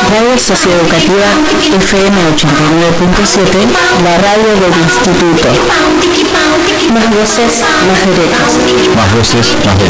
Radio Socioeducativa FM 89.7, la radio del instituto. Más voces, más derechos. Más voces, más derechos.